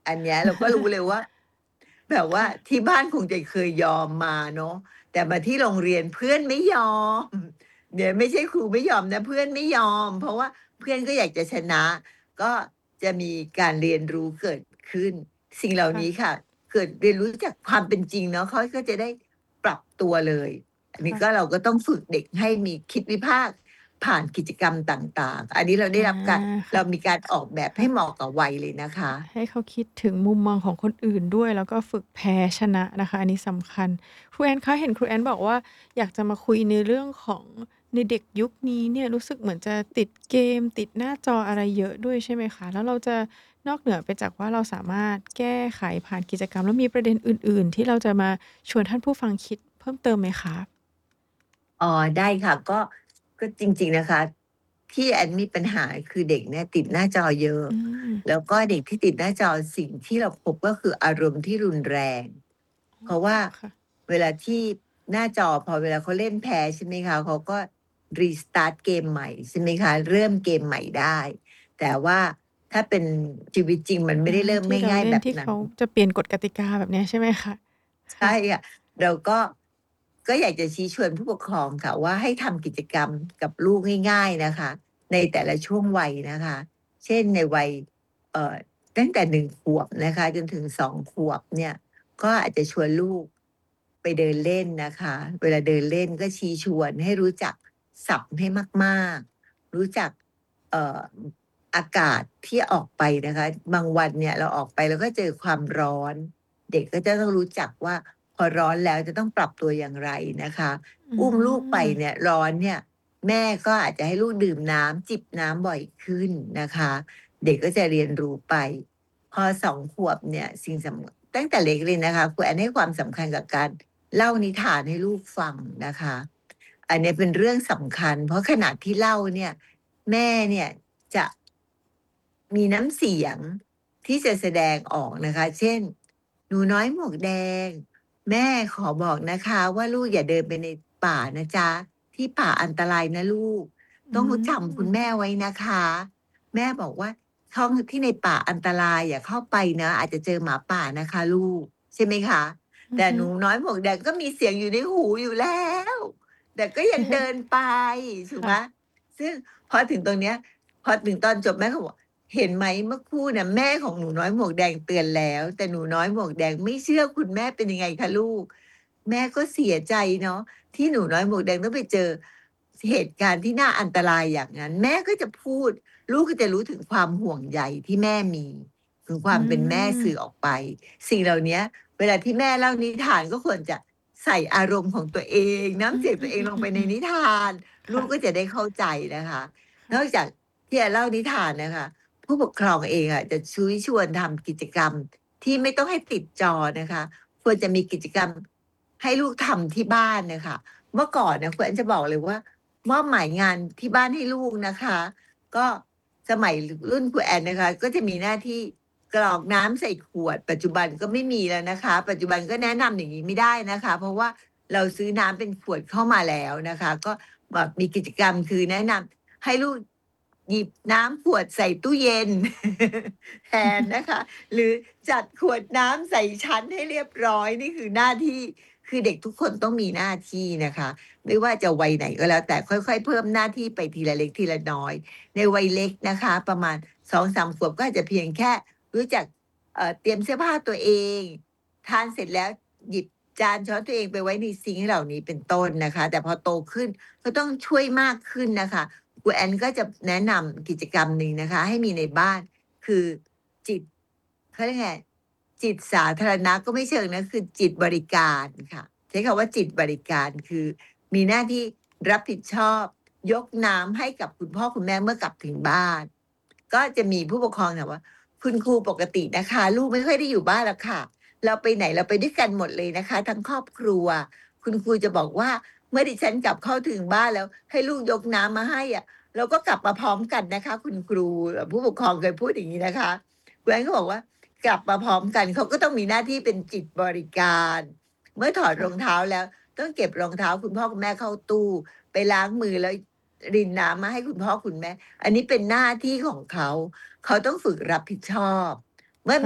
อันเนี้ยเราก็รู้เลยว่าแบบว่าค่ะที่บ้านคงจะเคยยอมมาเนาะแต่มาที่โรงเรียนเพื่อนไม่ยอมเดี๋ยวไม่ใช่ครูไม่ยอมนะเพื่อนไม่ยอมเพราะว่าเพื่อนก็อยากจะชนะก็จะมีการเรียนรู้เกิดขึ้นสิ่งเหล่านี้ค่ะค่ะเกิดเรียนรู้จากความเป็นจริงเนาะเขาก็จะได้ปรับตัวเลยอันนี้ค่ะก็เราก็ต้องฝึกเด็กให้มีคิดวิพากษ์ผ่านกิจกรรมต่างๆอันนี้เราได้อารับการค่ะเรามีการออกแบบให้เหค่ะมาะกับวัยเลยนะคะให้เขาคิดถึงมุมมองของคนอื่นด้วยแล้วก็ฝึกแพ้ชนะนะคะอันนี้สำคัญครูแอนคะเห็นครูแอนบอกว่าอยากจะมาคุยในเรื่องของในเด็กยุคนี้เนี่ยรู้สึกเหมือนจะติดเกมติดหน้าจออะไรเยอะด้วยใช่ไหมคะแล้วเราจะนอกเหนือไปจากว่าเราสามารถแก้ไขผ่านกิจกรรมแล้วมีประเด็นอื่นๆที่เราจะมาชวนท่านผู้ฟังคิดเพิ่มเติมไหมคะอ๋อได้ค่ะก็จริงๆนะคะที่แอนมีปัญหาคือเด็กเนี่ยติดหน้าจอเยอะอืมแล้วก็เด็กที่ติดหน้าจอสิ่งที่เราพบก็คืออารมณ์ที่รุนแรงอ๋อเพราะว่าค่ะเวลาที่หน้าจอพอเวลาเขาเล่นแพ้ใช่ไหมคะเขาก็ restart เกมใหม่ใช่ไหมคะเริ่มเกมใหม่ได้แต่ว่าถ้าเป็นชีวิตจริงมันไม่อาได้เริ่มที่เราง่ายๆแบบนั้นเล่นที่เขาจะเปลี่ยนกฎกติกาแบบเนี้ยใช่ไหมคะใช่ค่ะค่ะเราก็อยากจะชี้ชวนผู้ปกครองค่ะว่าให้ทำกิจกรรมกับลูกง่ายๆนะคะในแต่ละช่วงวัยนะคะเช่นในวัยเอ่อตั้งแต่1 ขวบนะคะจนถึง2 ขวบเนี่ยก็อาจจะชวนลูกไปเดินเล่นนะคะเวลาเดินเล่นก็ชี้ชวนให้รู้จักศัพท์ให้มากๆรู้จักเอ่ออากาศที่ออกไปนะคะบางวันเนี่ยเราออกไปเราก็เจอความร้อน เด็กก็จะต้องรู้จักว่าพอร้อนแล้วจะต้องปรับตัวอย่างไรนะคะอือุ้มลูกไปมเนี่ยร้อนเนี่ยแม่ก็อาจจะให้ลูกดื่มน้ำจิบน้ำบ่อยขึ้นนะคะเด็กก็จะเรียนรู้ไปพอ2 ขวบเนี่ยสิ่งสำตั้งแต่เล็กเลยนะคะครูแอนให้ความสำคัญกับการเล่านิทานให้ลูกฟังนะคะอันเนี้ยเป็นเรื่องสำคัญเพราะขณะที่เล่าเนี่ยแม่เนี่ยจะ มีน้ำเสียงที่จะแสดงออกนะคะเช่นหนูน้อยหมวกแดงแม่ขอบอกนะคะว่าลูกอย่าเดินไปในป่านะจ๊ะที่ป่าอันตรายนะลูกอืต้องจำคุมณแม่ไว้นะคะแม่บอกว่าช่องที่ในป่าอันตรายอย่าเข้าไปนะอาจจะเจอหมาป่านะคะลูกใช่ไหมคะอือฮึแต่หนูน้อยหมวกแดงก็มีเสียงอยู่ในหูอยู่แล้วแต่ก็ยังเดิน ไปถูกไหมค่ะซึ่งพอถึงตรงเนี้ยพอถึงตอนจบแม่ก็บอก เห็นไหมเมื่อครู่น่ะแม่ของหนูน้อยหมวกแดงเตือนแล้วแต่หนูน้อยหมวกแดงไม่เชื่อคุณแม่เป็นยังไงคะลูกแม่ก็เสียใจเนาะที่หนูน้อยหมวกแดงต้องไปเจอเหตุการณ์ที่น่าอันตรายอย่างนั้นแม่ก็จะพูดลูกก็จะรู้ถึงความห่วงใยที่แม่มีถึงควาอืมเป็นแม่มสื่อออกไปสิ่งเหล่าเนี้ยเวลาที่แม่เล่านิทานก็ควรจะใส่อารมณ์ของตัวเองอืน้ำเสียงตัวเองลงไปในนิมๆๆทานๆๆลูค่ะกก็จะได้เข้าใจนะคะนค่ะอกจากที่จะเล่านิทานนะคะ ผู้ปกครองเองอะจะชี้ชวนทำกิจกรรมที่ไม่ต้องให้ติดจอนะคะควรจะมีกิจกรรมให้ลูกทำที่บ้านน่ะค่ะเมื่อก่อนน่ะคุณอันจะบอกเลยว่ามอบหมายงานที่บ้านให้ลูกนะคะก็สมัยรุ่นคุณแอนนะคะก็จะมีหน้าที่กรอกน้ำใส่ขวดปัจจุบันก็ไม่มีแล้วนะคะปัจจุบันก็แนะนำอย่างงี้ไม่ได้นะคะเพราะว่าเราซื้อน้ำเป็นขวดเข้ามาแล้วนะคะก็แบบมีกิจกรรมคือแนะนำให้ลูก หยิบน้ำขวดใส่ตู้เย็นแทนนะคะหรือจัดขวดน้ำใส่ชั้นให้เรียบร้อยนี่คือหน้าที่คือเด็กทุกคนต้องมีหน้าที่นะคะไม่ว่าจะวัยไหนก็แล้วแต่ค่อยๆเพิ่มหน้าที่ไปทีละเล็กทีละน้อยในวัยเล็กนะคะประมาณ2-3 ขวบก็อาจจะเพียงแค่รู้จักเตรียมเสื้อผ้าตัวเองทานเสร็จแล้วหยิบจานช้อนตัวเองไปไว้ในซิงก์เหล่านี้เป็นต้นนะคะแต่พอโตขึ้นก็ต้องช่วยมากขึ้นน่ะค่ะ คุณแอนก็จะแนะนำกิจกรรมหนึ่งนะคะให้มีในบ้านคือจิตเขาเรียกไงจิตสาธารณะก็ไม่เชิงนะคือจิตบริการค่ะใช้คำว่าจิตบริการคือมีหน้าที่รับผิดชอบยกน้ำให้กับคุณพ่อคุณแม่เมื่อกลับถึงบ้านก็จะมีผู้ปกครองถามว่าคุณครูปกตินะคะลูกไม่ค่อยได้อยู่บ้านหรอกค่ะเราไปไหนเราไปด้วยกันหมดเลยนะคะทั้งครอบครัวคุณครูจะบอกว่าเมื่อดิฉันกลับเข้าถึงบ้านแล้วให้ลูกยกน้ำมาให้อะ เราก็กลับมาพร้อมกันนะคะคุณครูผู้ปกครองเคยพูดอย่างนี้นะคะคุณแอนก็บอกว่ากลับมาพร้อมกันเขาก็ต้องมีหน้าที่เป็นจิตบริการเมื่อถอดรค่ะองเท้าแล้วต้องเก็บรองเท้าคุณพ่อคุณแม่เข้าตู้ไปล้างมือแล้วรินน้ำมาให้คุณพ่อคุณแม่อันนี้เป็นหน้าที่ของเขาเขาต้องฝึกรับผิดชอบ